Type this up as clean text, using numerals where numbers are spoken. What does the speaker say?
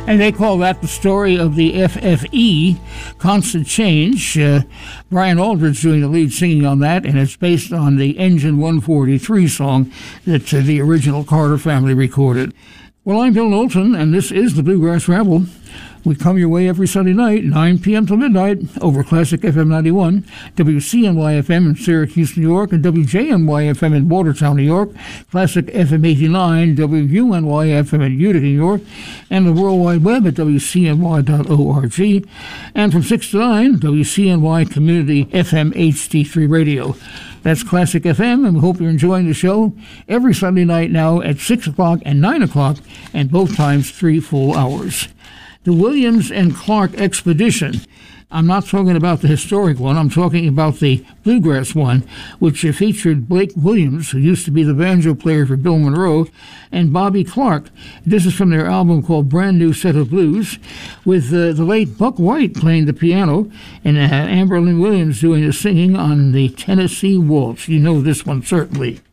And they call that the story of the FFE, Constant Change. Brian Aldridge doing the lead singing on that, and it's based on the Engine 143 song that the original Carter family recorded. Well, I'm Bill Knowlton, and this is the Bluegrass Ramble. We come your way every Sunday night, 9 p.m. till midnight, over Classic FM 91, WCNY-FM in Syracuse, New York, and WJNY-FM in Watertown, New York, Classic FM 89, WUNY-FM in Utica, New York, and the World Wide Web at WCNY.org, and from 6 to 9, WCNY Community FM HD3 Radio. That's Classic FM, and we hope you're enjoying the show every Sunday night now at 6 o'clock and 9 o'clock, and both times 3 full hours. The Williams and Clark Expedition. I'm not talking about the historic one. I'm talking about the bluegrass one, which featured Blake Williams, who used to be the banjo player for Bill Monroe, and Bobby Clark. This is from their album called Brand New Set of Blues, with the late Buck White playing the piano and Amberlynn Williams doing the singing on the Tennessee Waltz. You know this one, certainly.